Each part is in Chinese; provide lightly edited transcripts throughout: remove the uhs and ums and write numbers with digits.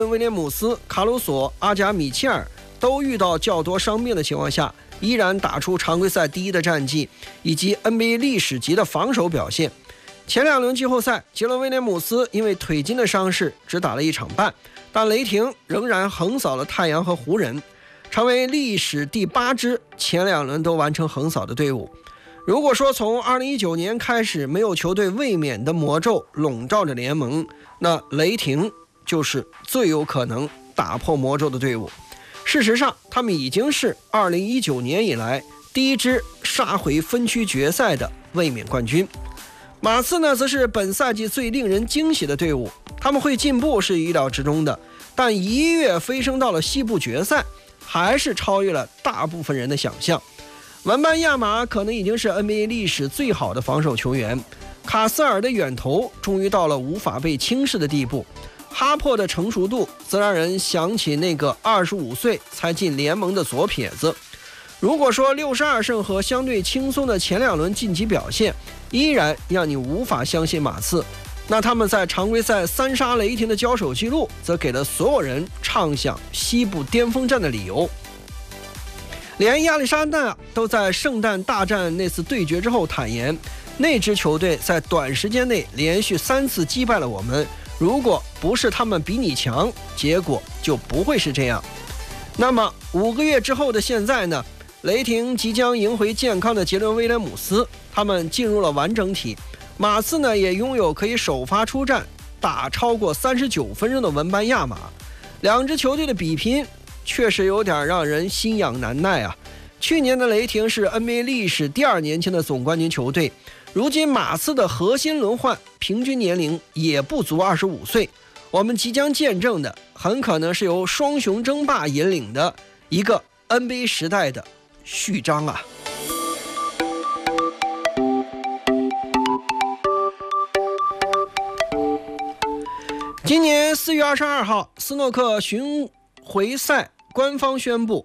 威廉姆斯、卡鲁索、阿贾米切尔都遇到较多伤病的情况下，依然打出常规赛第一的战绩，以及 NBA 历史级的防守表现。前2轮季后赛，杰伦·威廉姆斯因为腿筋的伤势只打了1场半，但雷霆仍然横扫了太阳和湖人，成为历史第8支前2轮都完成横扫的队伍。如果说从2019年开始没有球队卫冕的魔咒笼罩着联盟，那雷霆就是最有可能打破魔咒的队伍。事实上，他们已经是2019年以来第1支杀回分区决赛的卫冕冠军。马刺呢，则是本赛季最令人惊喜的队伍，他们会进步是意料之中的，但一跃飞升到了西部决赛，还是超越了大部分人的想象。文班亚马可能已经是 NBA 历史最好的防守球员，卡斯尔的远投终于到了无法被轻视的地步，哈珀的成熟度则让人想起那个25岁才进联盟的左撇子。如果说62胜和相对轻松的前2轮晋级表现依然让你无法相信马刺，那他们在常规赛3杀雷霆的交手记录则给了所有人畅想西部巅峰战的理由。连亚历山大都在圣诞大战那次对决之后坦言，那支球队在短时间内连续3次击败了我们，如果不是他们比你强，结果就不会是这样。那么5个月之后的现在呢，雷霆即将赢回健康的杰伦·威廉姆斯，他们进入了完整体。马刺呢，也拥有可以首发出战打超过39分钟的文班亚马。两支球队的比拼确实有点让人心痒难耐啊！去年的雷霆是 NBA 历史第2年轻的总冠军球队，如今马刺的核心轮换平均年龄也不足25岁。我们即将见证的很可能是由双雄争霸引领的一个 NBA 时代的序章啊！今年4月22号，斯诺克巡回赛官方宣布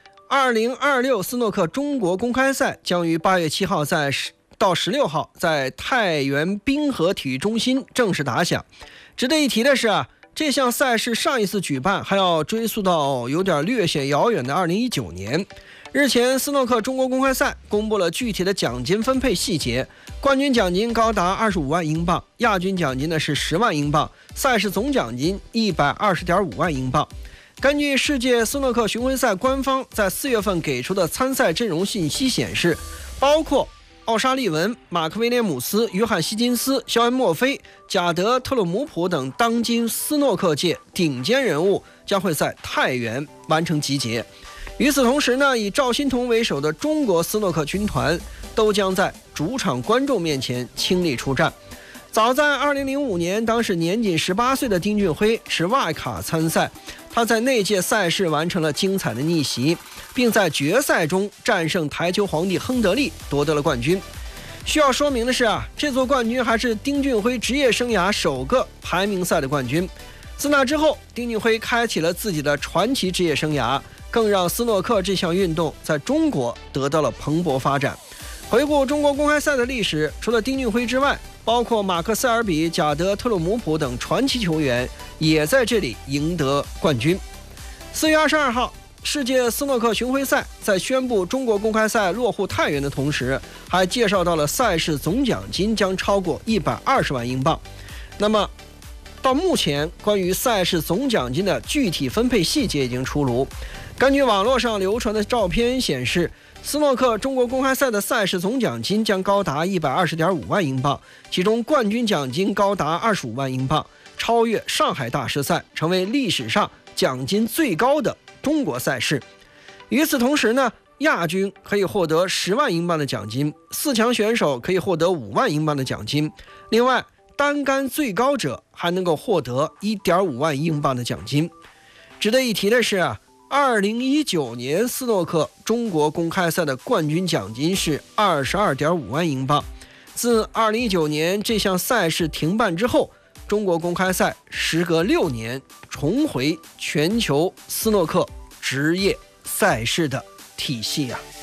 ，2026斯诺克中国公开赛将于8月7号到16号在太原滨河体育中心正式打响。值得一提的是这项赛事上一次举办还要追溯到有点略显遥远的2019年。日前，斯诺克中国公开赛公布了具体的奖金分配细节，冠军奖金高达25万英镑，亚军奖金呢是10万英镑，赛事总奖金120.5万英镑。根据世界斯诺克巡回赛官方在4月份给出的参赛阵容信息显示，包括奥沙利文、马克威廉姆斯、约翰希金斯、肖恩墨菲、贾德特鲁姆普等当今斯诺克界顶尖人物将会在太原完成集结。与此同时呢，以赵欣彤为首的中国斯诺克军团都将在主场观众面前倾力出战。早在2005年，当时年仅18岁的丁俊晖持外卡参赛，他在那届赛事完成了精彩的逆袭，并在决赛中战胜台球皇帝亨德利，夺得了冠军。需要说明的是这座冠军还是丁俊晖职业生涯首个排名赛的冠军。自那之后，丁俊晖开启了自己的传奇职业生涯，更让斯诺克这项运动在中国得到了蓬勃发展。回顾中国公开赛的历史，除了丁俊晖之外，包括马克塞尔比、贾德特鲁姆普等传奇球员也在这里赢得冠军。4月22号，世界斯诺克巡回赛在宣布中国公开赛落户太原的同时，还介绍到了赛事总奖金将超过120万英镑。那么到目前，关于赛事总奖金的具体分配细节已经出炉。根据网络上流传的照片显示，斯诺克中国公开赛的赛事总奖金将高达120.5万英镑，其中冠军奖金高达25万英镑，超越上海大师赛，成为历史上奖金最高的中国赛事。与此同时呢，亚军可以获得10万英镑的奖金，4强选手可以获得5万英镑的奖金。另外，单杆最高者还能够获得1.5万英镑的奖金。值得一提的是2019年斯诺克中国公开赛的冠军奖金是22.5万英镑。自2019年这项赛事停办之后，中国公开赛时隔6年重回全球斯诺克职业赛事的体系